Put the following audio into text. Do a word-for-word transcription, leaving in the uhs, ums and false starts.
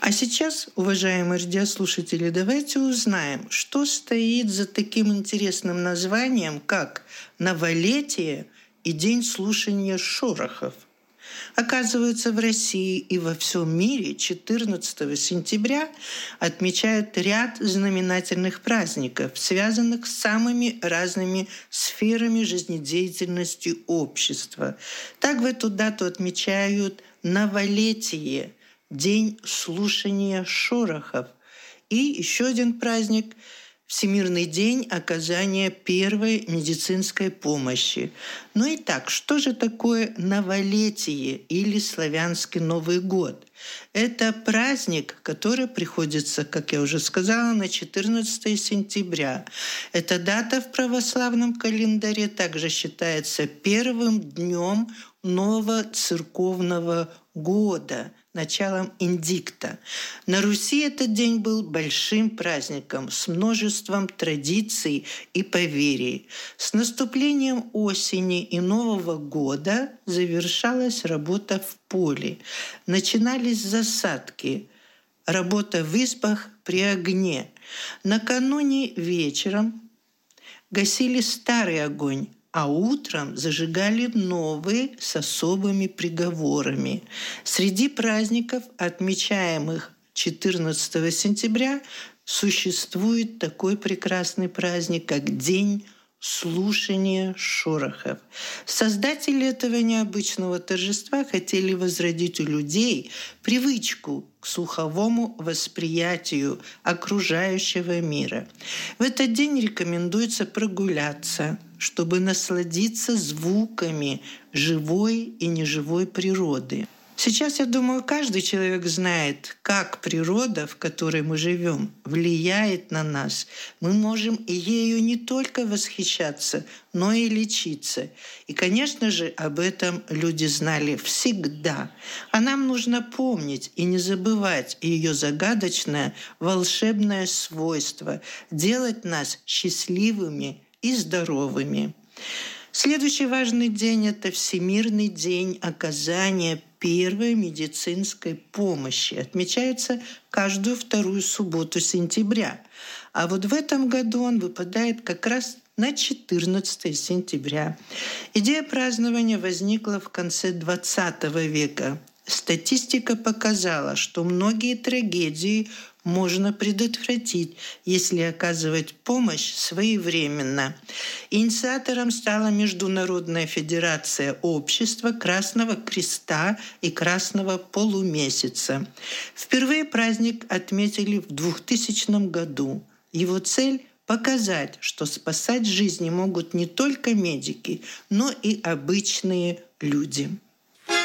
А сейчас, уважаемые радиослушатели, давайте узнаем, что стоит за таким интересным названием, как «Новолетие» и «День слушания шорохов». Оказывается, в России и во всем мире четырнадцатого сентября отмечают ряд знаменательных праздников, связанных с самыми разными сферами жизнедеятельности общества. Так в эту дату отмечают новолетие, День слушания шорохов, и еще один праздник – Всемирный день оказания первой медицинской помощи. Ну и так, что же такое новолетие или славянский Новый год? Это праздник, который приходится, как я уже сказала, на четырнадцатого сентября. Эта дата в православном календаре также считается первым днем нового церковного года, началом индикта. На Руси этот день был большим праздником с множеством традиций и поверий. С наступлением осени и Нового года завершалась работа в поле. Начинались засадки, работа в избах при огне. Накануне вечером гасили старый огонь, а утром зажигали новые с особыми приговорами. Среди праздников, отмечаемых четырнадцатого сентября, существует такой прекрасный праздник, как День слушания шорохов. Создатели этого необычного торжества хотели возродить у людей привычку к слуховому восприятию окружающего мира. В этот день рекомендуется прогуляться, чтобы насладиться звуками живой и неживой природы. Сейчас, я думаю, каждый человек знает, как природа, в которой мы живем, влияет на нас. Мы можем ею не только восхищаться, но и лечиться. И, конечно же, об этом люди знали всегда. А нам нужно помнить и не забывать ее загадочное, волшебное свойство – делать нас счастливыми и здоровыми. Следующий важный день – это Всемирный день оказания первой медицинской помощи. Отмечается каждую вторую субботу сентября. А вот в этом году он выпадает как раз на четырнадцатого сентября. Идея празднования возникла в конце двадцатого века. Статистика показала, что многие трагедии можно предотвратить, если оказывать помощь своевременно. Инициатором стала Международная федерация общества Красного Креста и Красного Полумесяца. Впервые праздник отметили в двухтысячном году. Его цель – показать, что спасать жизни могут не только медики, но и обычные люди.